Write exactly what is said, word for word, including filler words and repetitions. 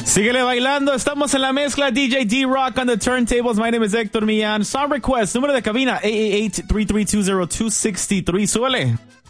Síguele bailando, estamos en la mezcla. D J D-Rock on the turntables. My name is Héctor Millán. Song request, número de cabina eight eight eight, three three two, zero two six three. Súbele.